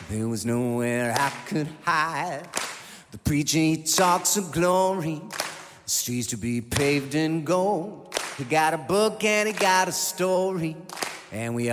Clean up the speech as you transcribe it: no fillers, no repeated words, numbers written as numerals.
There was nowhere I could hide. The preacher, he talks of glory, the streets to be paved in gold. He got a book and he got a story, and we